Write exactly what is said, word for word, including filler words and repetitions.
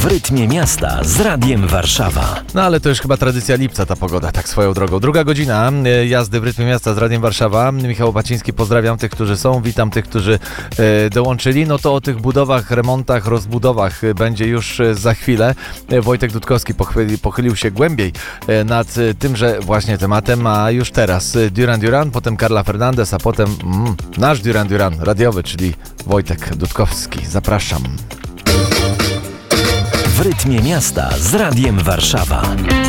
rytmie miasta z Radiem Warszawa. No ale to już chyba tradycja lipca ta pogoda, tak swoją drogą. Druga godzina jazdy w rytmie miasta z Radiem Warszawa. Michał Baciński, pozdrawiam tych, którzy są, witam tych, którzy e, dołączyli. No to o tych budowach, remontach, rozbudowach będzie już za chwilę. Wojtek Dudkowski pochyli, pochylił się głębiej nad tymże właśnie tematem, a już teraz Duran Duran, potem Carla Fernandez, a potem mm, nasz Duran Duran radiowy, czyli Wojtek Dudkowski. Zapraszam. W rytmie miasta z Radiem Warszawa.